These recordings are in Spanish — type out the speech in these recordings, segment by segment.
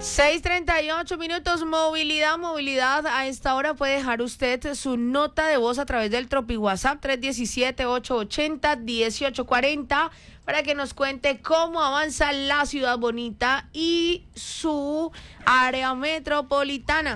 6:38, movilidad. A esta hora puede dejar usted su nota de voz a través del Tropi WhatsApp 317-880-1840 para que nos cuente cómo avanza la ciudad bonita y su área metropolitana.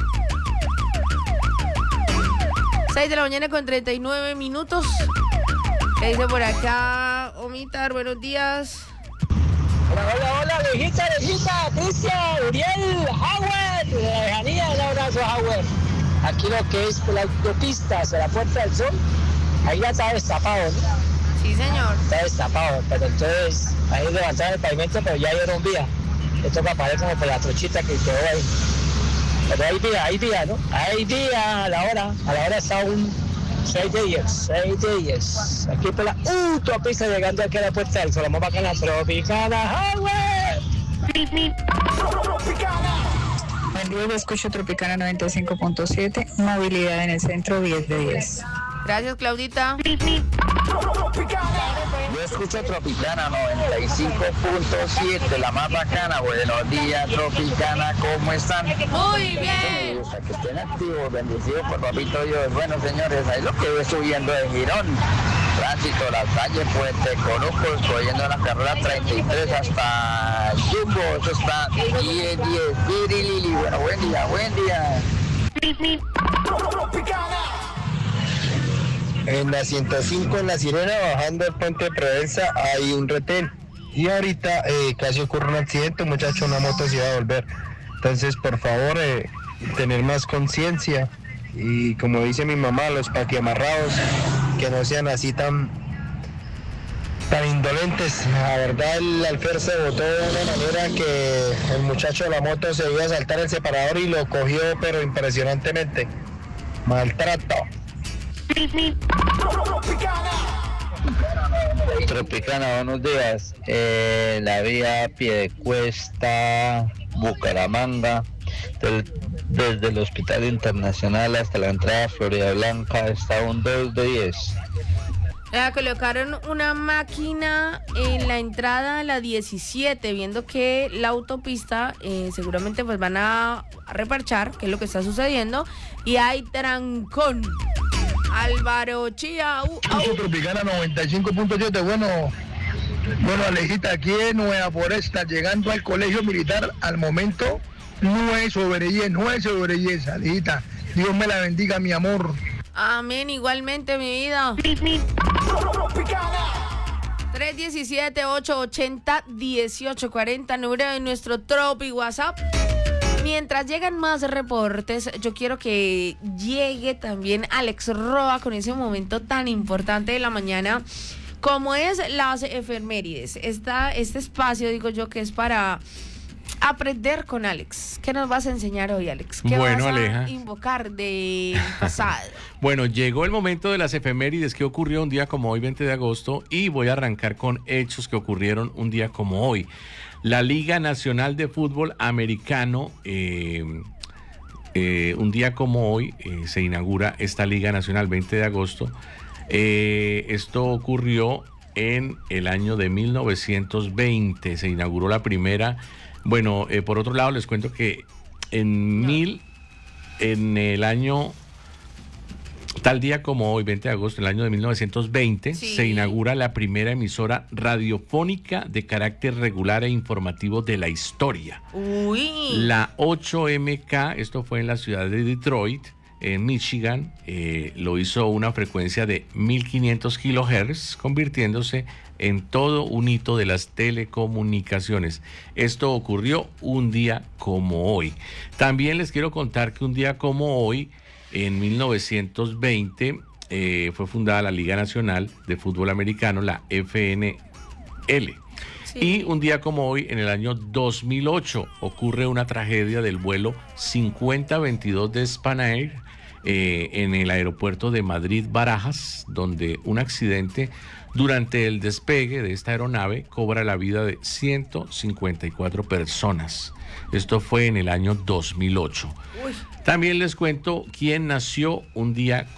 6:39 a.m. ¿Qué dice por acá? Omitar, buenos días. Hola, viejita, Cristian, Uriel, Howard, de la lejanía, un abrazo, Howard. Aquí lo que es la autopista hacia la Puerta del Sol, ahí ya está destapado, ¿no? Sí, señor. Está destapado, pero entonces ahí levantaron el pavimento, pero ya era un vía. Le toca parar como por la trochita que quedó ahí. Pero hay vía, ¿no? Hay vía a la hora está un 6 de 10. Aquí por la autopista llegando aquí a la Puerta del Sol. Vamos acá en la Tropicana Highway. Yo escucho Tropicana 95.7, movilidad en el centro 10 de 10. Gracias, Claudita. Yo escucho Tropicana 95.7, la más bacana. Buenos días, Tropicana, ¿cómo están? Muy bien. Me gusta que estén activos, bendecidos por papito Dios. Bueno, señores, ahí lo que voy subiendo de Girón. Tránsito, la calle Puente Conuco, cogiendo la carrera 33 hasta Jumbo. Eso está 10. Lili. Bueno, buen día. En la 105 en La Sirena, bajando el puente de Provenza, hay un retén. Y ahorita casi ocurre un accidente, muchacho, una moto se iba a volver. Entonces, por favor, tener más conciencia. Y como dice mi mamá, los paquiamarrados, que no sean así tan indolentes. La verdad, el alfer se botó de una manera que el muchacho de la moto se iba a saltar el separador y lo cogió, pero impresionantemente. Maltrato. Tropicana, buenos días. La vía Piedecuesta, Bucaramanga, desde el Hospital Internacional hasta la entrada a Florida Blanca, está un 2 de 10. Colocaron una máquina en la entrada a la 17, viendo que la autopista seguramente pues van a reparchar, que es lo que está sucediendo, y hay trancón. Álvaro Chía. Tropicana 95.7. Bueno, Alejita, aquí en Nueva Foresta, llegando al colegio militar, al momento, no es sobre 10, Alejita. Dios me la bendiga, mi amor. Amén, igualmente, mi vida. 317-880-1840, número de nuestro Tropi WhatsApp. Mientras llegan más reportes, yo quiero que llegue también Alex Roa con ese momento tan importante de la mañana, como es las efemérides. Este espacio, digo yo, que es para aprender con Alex. ¿Qué nos vas a enseñar hoy, Alex? ¿Qué vas a invocar del pasado? Bueno, llegó el momento de las efemérides. ¿Qué ocurrió un día como hoy, 20 de agosto? Y voy a arrancar con hechos que ocurrieron un día como hoy. La Liga Nacional de Fútbol Americano, un día como hoy, se inaugura esta Liga Nacional, 20 de agosto. Esto ocurrió en el año de 1920, se inauguró la primera. Bueno, por otro lado, les cuento que en el año, tal día como hoy, 20 de agosto, en el año de 1920, sí, se inaugura la primera emisora radiofónica de carácter regular e informativo de la historia. Uy. La 8MK, esto fue en la ciudad de Detroit, en Michigan, lo hizo una frecuencia de 1500 kHz, convirtiéndose en todo un hito de las telecomunicaciones. Esto ocurrió un día como hoy. También les quiero contar que un día como hoy, en 1920, fue fundada la Liga Nacional de Fútbol Americano, la FNL. Sí. Y un día como hoy, en el año 2008, ocurre una tragedia del vuelo 5022 de Spanair en el aeropuerto de Madrid-Barajas, donde un accidente durante el despegue de esta aeronave cobra la vida de 154 personas. Esto fue en el año 2008. Uy. También les cuento quién nació un día